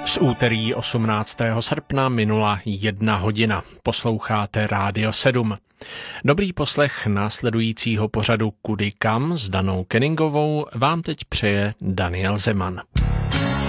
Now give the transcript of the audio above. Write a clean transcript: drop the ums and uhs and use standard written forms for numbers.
Z úterý 18. srpna minula 1 hodina. Posloucháte Rádio 7. Dobrý poslech následujícího pořadu Kudy kam s Danou Kenningovou vám teď přeje Daniel Zeman.